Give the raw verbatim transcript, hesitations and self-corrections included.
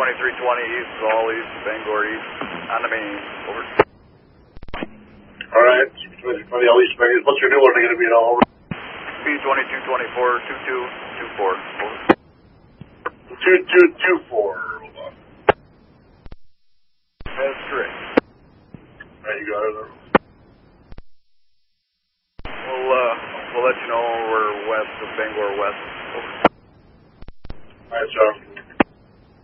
twenty-three twenty east, all east, Bangor east, on the main, over. Alright, twenty-three twenty all east, Bangor. What's your new one going to be at all? Speed twenty-two twenty-four, two two two four, over. two two two four, hold on. That's correct. Alright, you got it. We'll, uh, we'll let you know we're west of Bangor West, over. Alright, John.